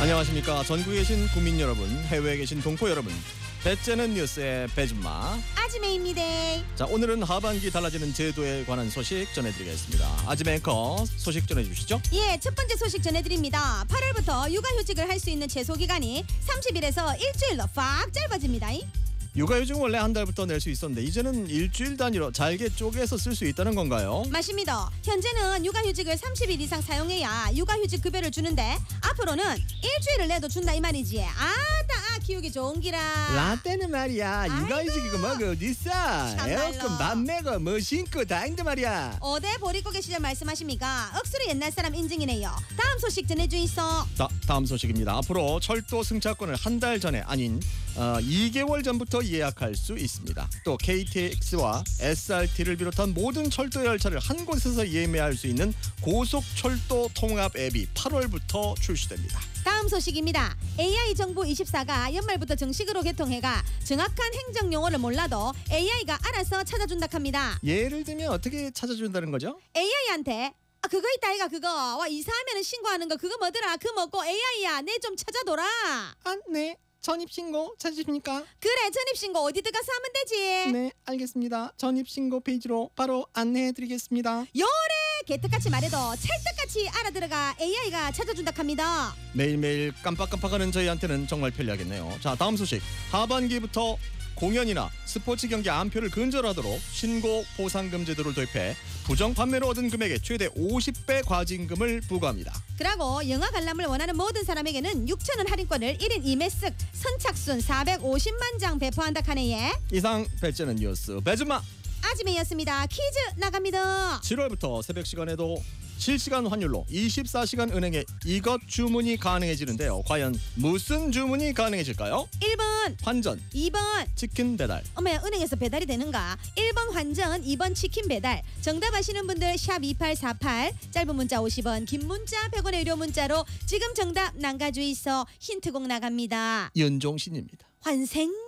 안녕하십니까. 전국에 계신 국민 여러분, 해외에 계신 동포 여러분, 배째는 뉴스의 배준마 아지매입니다. 자, 오늘은 하반기 달라지는 제도에 관한 소식 전해드리겠습니다. 아지매 앵커 소식 전해주시죠. 예, 첫 번째 소식 전해드립니다. 8월부터 육아휴직을 할 수 있는 최소기간이 30일에서 일주일로 팍 짧아집니다. 육아휴직은 원래 한 달부터 낼 수 있었는데 이제는 일주일 단위로 잘게 쪼개서 쓸 수 있다는 건가요? 맞습니다. 현재는 육아휴직을 30일 이상 사용해야 육아휴직 급여를 주는데 앞으로는 일주일을 내도 준다 이 말이지. 아따 키우기 좋은 기라. 라떼는 말이야 육아휴직이고 뭐고 어딨어. 참말로. 에어컨 맘매고 뭐 신고 다닌데 말이야. 어대 보릿고개 시절 말씀하십니까? 억수로 옛날 사람 인증이네요. 다음 소식 전해주이소. 다음 소식입니다. 앞으로 철도 승차권을 한 달 전에 아닌 2개월 전부터 예약할 수 있습니다. 또 KTX와 SRT를 비롯한 모든 철도 열차를 한 곳에서 예매할 수 있는 고속철도 통합 앱이 8월부터 출시됩니다. 다음 소식입니다. AI 정보 24가 연말부터 정식으로 개통해가 정확한 행정 용어를 몰라도 AI가 알아서 찾아준다 합니다. 예를 들면 어떻게 찾아준다는 거죠? AI한테 그거 있다 이가 그거 와 이사하면 신고하는 거 그거 뭐더라 그 먹고 AI야 내 좀 찾아둬라. 네. 전입신고 찾으십니까? 그래 전입신고 어디 들어가서 하면 되지. 네, 알겠습니다. 전입신고 페이지로 바로 안내해드리겠습니다. 요래 개떡같이 말해도 찰떡같이 알아들어가 AI가 찾아준다 합니다. 매일매일 깜빡깜빡하는 저희한테는 정말 편리하겠네요. 자, 다음 소식. 하반기부터 공연이나 스포츠 경기 안표를 근절하도록 신고 보상금 제도를 도입해 부정 판매로 얻은 금액의 최대 50배 과징금을 부과합니다. 그리고 영화 관람을 원하는 모든 사람에게는 6,000원 할인권을 1인 2매쓱 선착순 450만 장 배포한다 카네예. 이상 배째는 뉴스 배준마 아지매였습니다. 퀴즈 나갑니다. 7월부터 새벽 시간에도 실시간 환율로 24시간 은행에 이것 주문이 가능해지는데요. 과연 무슨 주문이 가능해질까요? 1번 환전, 2번 치킨 배달. 어머야 은행에서 배달이 되는가? 1번 환전 2번 치킨 배달. 정답 아시는 분들 샵 2848 짧은 문자 50원 긴 문자 100원의 유료 문자로 지금 정답 남겨주이소. 힌트곡 나갑니다. 윤종신입니다. 환생